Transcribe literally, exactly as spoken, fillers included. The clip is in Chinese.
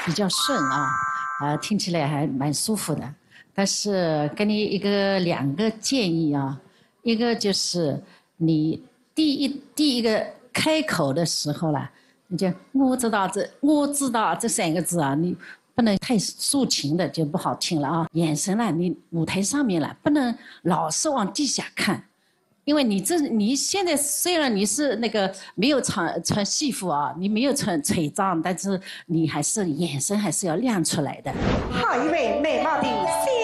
比较顺啊，呃，听起来还蛮舒服的。但是给你一个两个建议啊，一个就是你第一第一个开口的时候啦，你就我知道这我知道这三个字啊，你不能太抒情的就不好听了啊。眼神啦，你舞台上面啦，不能老是往地下看。因为你这你现在虽然你是那个没有穿穿戏服啊，你没有穿腿装，但是你还是眼神还是要亮出来的。 好一位美貌的新